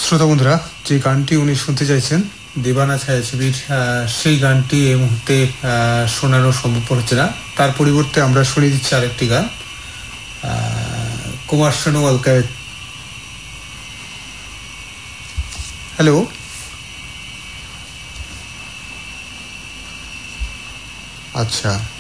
শ্রোতা বন্ধুরা, যে গানটি উনি শুনতে চাইছেন দেবানা ছায়াছবির, সেই গানটি এই মুহূর্তে শোনানো সম্ভব হচ্ছে না। তার পরিবর্তে আমরা শুনে দিচ্ছি আরেকটি গান, কুমার শানু অলকায়। হ্যালো, আচ্ছা।